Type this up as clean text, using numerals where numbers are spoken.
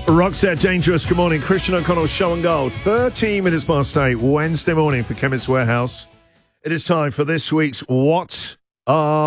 Roxette Dangerous, good morning. Christian O'Connell, Show and Gold. 13 minutes past 8, Wednesday morning for Chemist Warehouse. It is time for this week's What Are